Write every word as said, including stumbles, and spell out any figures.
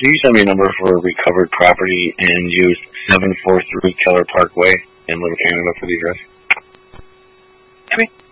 can you send me a number for recovered property and use seven four three Keller Parkway in Little Canada for the address? Okay.